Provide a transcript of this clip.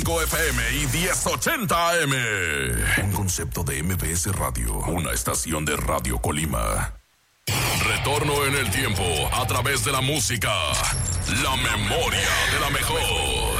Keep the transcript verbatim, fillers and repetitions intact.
cinco F M y diez ochenta A M. Un concepto de M B S Radio, una estación de Radio Colima. Retorno en el tiempo a través de la música. La memoria de la mejor.